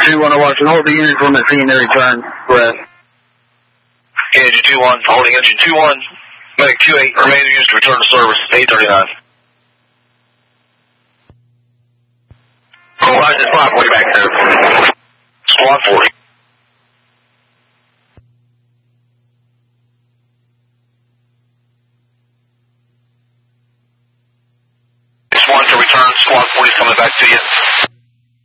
2-1 Washington, hold the unit from the scene to return. Rest. Engine 2-1, holding engine 2-1. Medic 2-8, remaining units to return to service, 839. Why is this Squad 40 back there? Squad 40. This one to return, Squad 40 coming back to you.